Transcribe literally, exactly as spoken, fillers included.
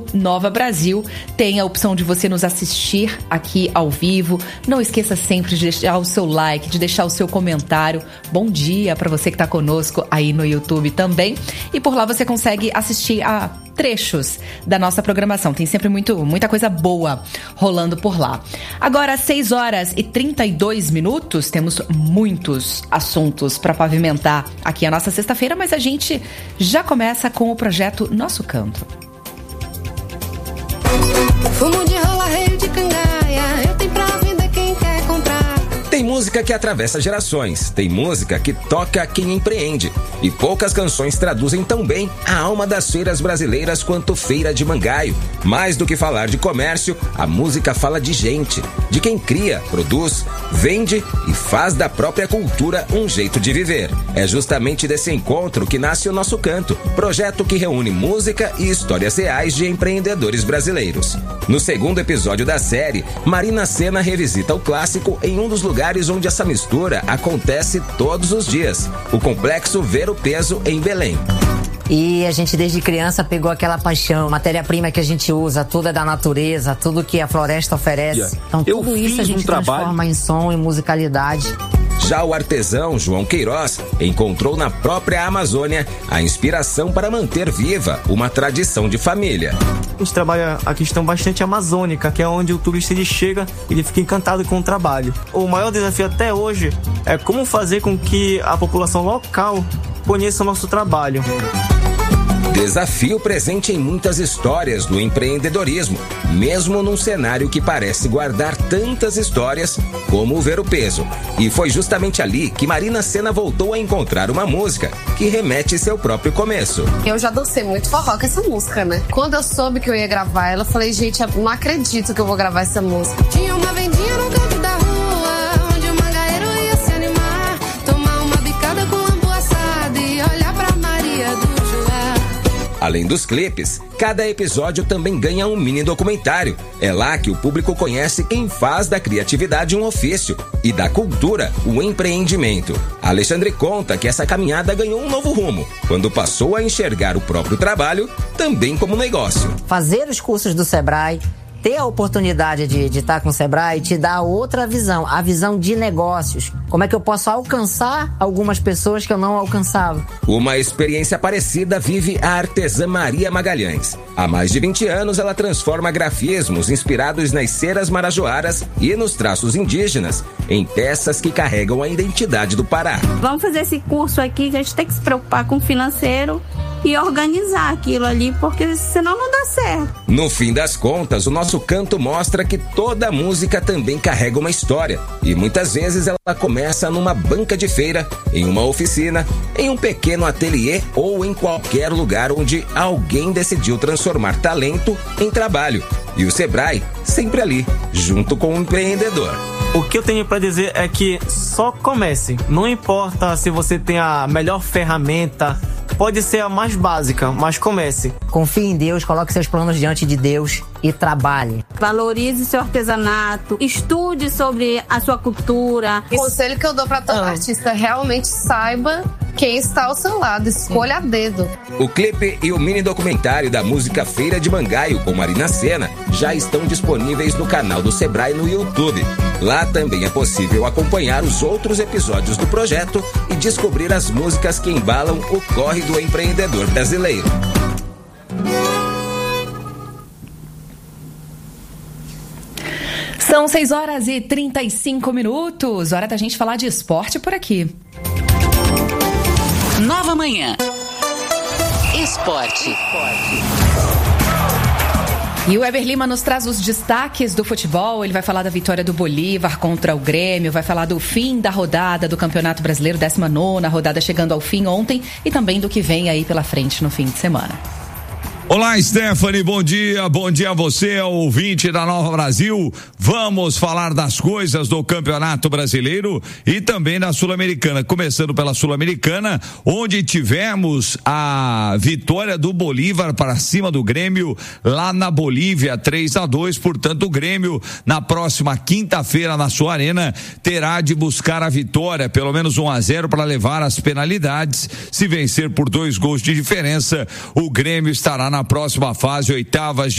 Nova Brasil. Tem a opção de você nos assistir aqui ao vivo. Não esqueça sempre de deixar o seu like, de deixar o seu comentário. Bom dia para você que está conosco aí no YouTube também. E por lá você consegue assistir a trechos da nossa programação. Tem sempre muito, muita coisa boa rolando por lá. Agora, às seis horas e trinta e dois minutos, temos muitos assuntos para pavimentar aqui a nossa sexta-feira, mas a gente já começa com o projeto Nosso Canto. Fumo de rola, rei de cangaia, eu tenho pra vender quem quer comprar. Tem música que atravessa gerações, tem música que toca quem empreende. E poucas canções traduzem tão bem a alma das feiras brasileiras quanto Feira de Mangaio. Mais do que falar de comércio, a música fala de gente, de quem cria, produz, vende e faz da própria cultura um jeito de viver. É justamente desse encontro que nasce o Nosso Canto, projeto que reúne música e histórias reais de empreendedores brasileiros. No segundo episódio da série, Marina Sena revisita o clássico em um dos lugares onde essa mistura acontece todos os dias, o Complexo Ver o Peso em Belém. E a gente desde criança pegou aquela paixão, matéria-prima que a gente usa, tudo é da natureza, tudo que a floresta oferece. Yeah. Então tudo isso a gente um transforma trabalho... em som e musicalidade. Já o artesão João Queiroz encontrou na própria Amazônia a inspiração para manter viva uma tradição de família. A gente trabalha a questão bastante amazônica, que é onde o turista ele chega e ele fica encantado com o trabalho. O maior desafio até hoje é como fazer com que a população local conheça o nosso trabalho. Desafio presente em muitas histórias do empreendedorismo, mesmo num cenário que parece guardar tantas histórias como o Ver o Peso. E foi justamente ali que Marina Sena voltou a encontrar uma música que remete seu próprio começo. Eu já dancei muito forró com essa música, né? Quando eu soube que eu ia gravar ela, eu falei, gente, eu não acredito que eu vou gravar essa música. Tinha uma vendinha no canto da rua, onde o mangaeiro ia se animar, tomar uma bicada com lambu assado e olhar pra Maria do Além dos clipes, cada episódio também ganha um mini documentário. É lá que o público conhece quem faz da criatividade um ofício e da cultura o empreendimento. Alexandre conta que essa caminhada ganhou um novo rumo, quando passou a enxergar o próprio trabalho também como negócio. Fazer os cursos do Sebrae, ter a oportunidade de, de estar com o Sebrae te dá outra visão, a visão de negócios. Como é que eu posso alcançar algumas pessoas que eu não alcançava? Uma experiência parecida vive a artesã Maria Magalhães. Há mais de vinte anos ela transforma grafismos inspirados nas ceras marajoaras e nos traços indígenas em peças que carregam a identidade do Pará. Vamos fazer esse curso aqui que a gente tem que se preocupar com o financeiro e organizar aquilo ali, porque senão não dá certo. No fim das contas, o Nosso Canto mostra que toda música também carrega uma história. E muitas vezes ela começa numa banca de feira, em uma oficina, em um pequeno ateliê ou em qualquer lugar onde alguém decidiu transformar talento em trabalho. E o Sebrae sempre ali, junto com o empreendedor. O que eu tenho para dizer é que só comece. Não importa se você tem a melhor ferramenta, pode ser a mais básica, mas comece. Confie em Deus, coloque seus planos diante de Deus e trabalhe. Valorize seu artesanato, estude sobre a sua cultura. O conselho que eu dou para todo ah. artista, realmente saiba quem está ao seu lado, escolha a dedo. O clipe e o mini documentário da música Feira de Mangaio com Marina Sena já estão disponíveis no canal do Sebrae no YouTube. Lá também é possível acompanhar os outros episódios do projeto e descobrir as músicas que embalam o corre do empreendedor brasileiro. São seis horas e trinta e cinco minutos. Hora da gente falar de esporte por aqui. Nova Manhã. Esporte. E o Eber Lima nos traz os destaques do futebol. Ele vai falar da vitória do Bolívar contra o Grêmio, vai falar do fim da rodada do Campeonato Brasileiro, décima nona rodada chegando ao fim ontem, e também do que vem aí pela frente no fim de semana. Olá, Stephanie, bom dia, bom dia a você, ouvinte da Nova Brasil. Vamos falar das coisas do Campeonato Brasileiro e também da Sul-Americana, começando pela Sul-Americana, onde tivemos a vitória do Bolívar para cima do Grêmio, lá na Bolívia, três a dois, portanto o Grêmio, na próxima quinta-feira na sua arena, terá de buscar a vitória, pelo menos um a zero para levar as penalidades. Se vencer por dois gols de diferença, o Grêmio estará na na próxima fase, oitavas